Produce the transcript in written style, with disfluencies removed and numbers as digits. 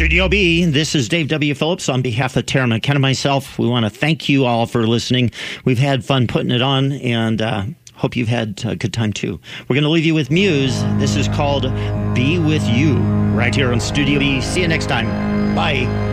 Studio B, this is Dave W. Phillips on behalf of Tara McKenna and myself. We want to thank you all for listening. We've had fun putting it on, and hope you've had a good time too. We're going to leave you with Muse. This is called Be With You, right here on Studio B. See you next time. Bye.